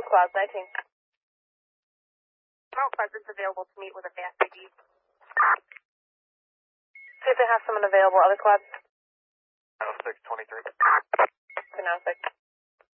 squads, 19. Mount Pleasant's available to meet with a fast ID. See if they have someone available. Other squads? 906, 23. Okay, 906.